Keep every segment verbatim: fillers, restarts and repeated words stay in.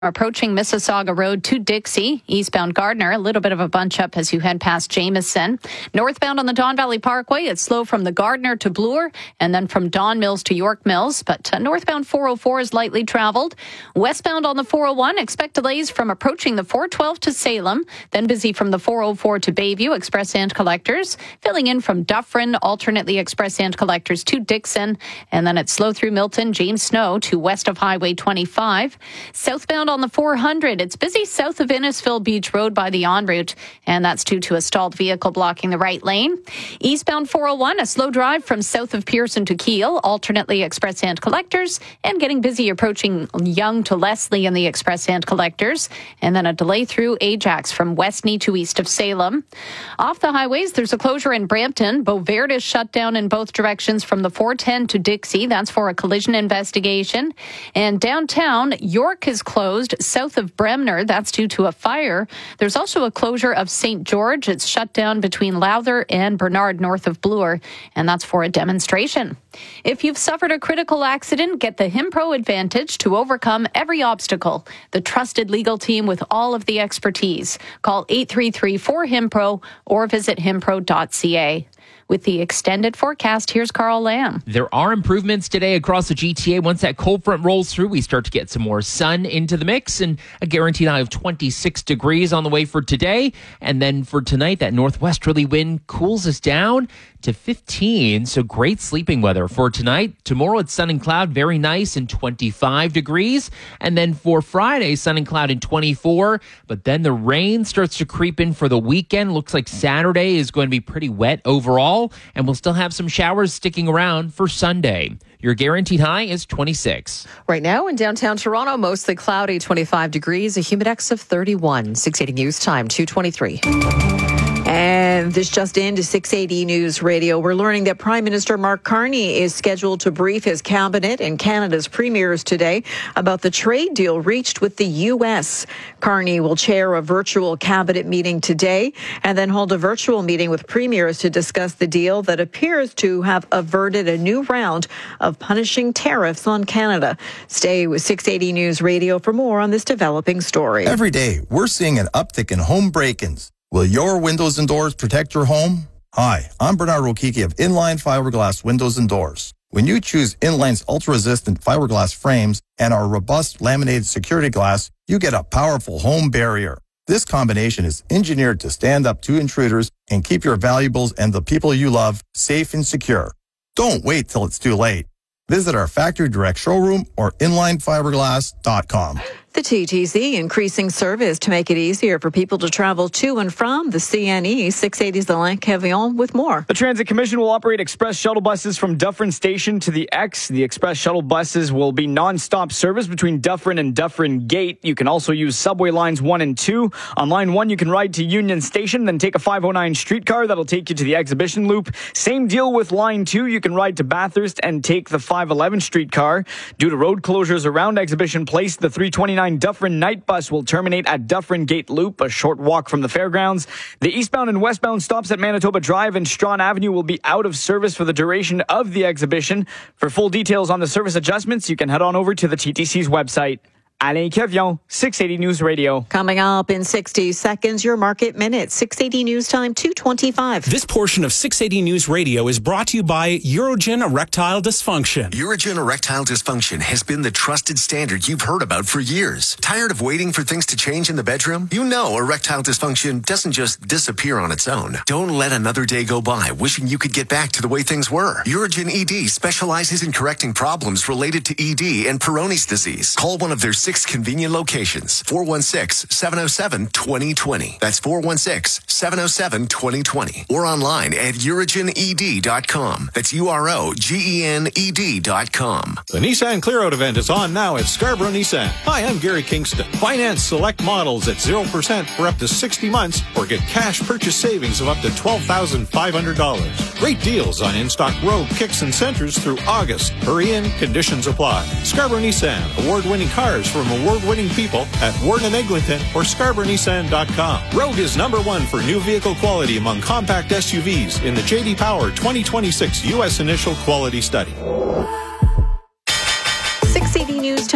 Approaching Mississauga Road to Dixie, eastbound Gardner, a little bit of a bunch up as you head past Jameson. Northbound on the Don Valley Parkway, it's slow from the Gardner to Bloor and then from Don Mills to York Mills. But uh, northbound four oh four is lightly traveled. Westbound on the four oh one, expect delays from approaching the four twelve to Salem, then busy from the four oh four to Bayview, express and collectors. Filling in from Dufferin, alternately express and collectors to Dixon. And then it's slow through Milton, James Snow to west of Highway twenty-five. Southbound on the four hundred, it's busy south of Innisfil Beach Road by the en route, and that's due to a stalled vehicle blocking the right lane. Eastbound four oh one, a slow drive from south of Pearson to Kiel, alternately express and collectors, and getting busy approaching Young to Leslie in the express and collectors, and then a delay through Ajax from Westney to east of Salem. Off the highways, there's a closure in Brampton. Beauvert is shut down in both directions from the four ten to Dixie. That's for a collision investigation. And downtown, York is closed south of Bremner. That's due to a fire. There's also a closure of Saint George. It's shut down between Lowther and Bernard north of Bloor, and that's for a demonstration. If you've suffered a critical accident, get the Himpro Advantage to overcome every obstacle. The trusted legal team with all of the expertise. Call eight three three, four, H I M P R O or visit himpro dot c a. With the extended forecast, here's Carl Lamb. There are improvements today across the G T A. Once that cold front rolls through, we start to get some more sun into the mix, and a guaranteed high of twenty-six degrees on the way for today. And then for tonight, that northwesterly wind cools us down to fifteen. So great sleeping weather for tonight. Tomorrow, it's sun and cloud, very nice, and twenty-five degrees. And then for Friday, sun and cloud and twenty-four. But then the rain starts to creep in for the weekend. Looks like Saturday is going to be pretty wet overall. And we'll still have some showers sticking around for Sunday. Your guaranteed high is twenty-six. Right now in downtown Toronto, mostly cloudy, twenty-five degrees, a humidex of thirty-one. six eighty News Time, two twenty-three. And this just into six eighty News Radio. We're learning that Prime Minister Mark Carney is scheduled to brief his cabinet and Canada's premiers today about the trade deal reached with the U S. Carney will chair a virtual cabinet meeting today and then hold a virtual meeting with premiers to discuss the deal that appears to have averted a new round of punishing tariffs on Canada. Stay with six eighty News Radio for more on this developing story. Every day, we're seeing an uptick in home break-ins. Will your windows and doors protect your home? Hi, I'm Bernard Rokiki of Inline Fiberglass Windows and Doors. When you choose Inline's ultra-resistant fiberglass frames and our robust laminated security glass, you get a powerful home barrier. This combination is engineered to stand up to intruders and keep your valuables and the people you love safe and secure. Don't wait till it's too late. Visit our factory direct showroom or inline fiberglass dot com. The T T C increasing service to make it easier for people to travel to and from the C N E. six eighty's Alain Cavillon with more. The Transit Commission will operate express shuttle buses from Dufferin Station to the X. The express shuttle buses will be non-stop service between Dufferin and Dufferin Gate. You can also use subway lines one and two. On line one, you can ride to Union Station, then take a five oh nine streetcar that'll take you to the exhibition loop. Same deal with line two. You can ride to Bathurst and take the five eleven streetcar. Due to road closures around Exhibition Place, the three twenty-nine Dufferin night bus will terminate at Dufferin Gate Loop, a short walk from the fairgrounds. The eastbound and westbound stops at Manitoba Drive and Strawn Avenue will be out of service for the duration of the exhibition. For full details on the service adjustments, you can head on over to the T T C's website. Alain Cavillon, six eighty News Radio. Coming up in sixty seconds, your market minute. six eighty News Time, two twenty-five. This portion of six eighty News Radio is brought to you by Urogen Erectile Dysfunction. Urogen Erectile Dysfunction has been the trusted standard you've heard about for years. Tired of waiting for things to change in the bedroom? You know erectile dysfunction doesn't just disappear on its own. Don't let another day go by wishing you could get back to the way things were. Urogen E D specializes in correcting problems related to E D and Peyronie's disease. Call one of their six convenient locations. four one six, seven oh seven, two oh two oh. That's four one six, seven oh seven, two oh two oh. Or online at urogen e d dot com. That's U R O G E N E D dot com. The Nissan Clear-Out event is on now at Scarborough Nissan. Hi, I'm Gary Kingston. Finance select models at zero percent for up to sixty months or get cash purchase savings of up to twelve thousand five hundred dollars. Great deals on in-stock Rogue, Kicks, and Centers through August. Hurry in, conditions apply. Scarborough Nissan, award-winning cars from award-winning people at Warden and Eglinton or scarborough nissan dot com. Rogue is number one for new vehicle quality among compact S U Vs in the J D Power twenty twenty-six U S Initial Quality Study. six eighty News Time.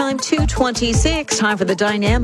time two twenty-six. Time for the dynamic